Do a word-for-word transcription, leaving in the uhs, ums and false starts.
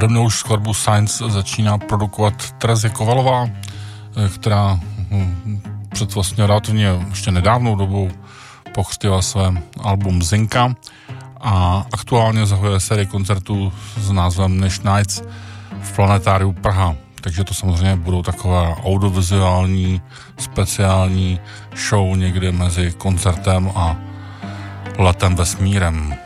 Hudebnou skladbu Science začíná produkovat Terezie Kovalová, která před vlastně relativně ještě nedávnou dobou pokřtila své album Zinka a aktuálně zahajuje sérii koncertů s názvem Nash Nights v Planetáriu Praha. Takže to samozřejmě budou takové audiovizuální, speciální show někdy mezi koncertem a letem vesmírem.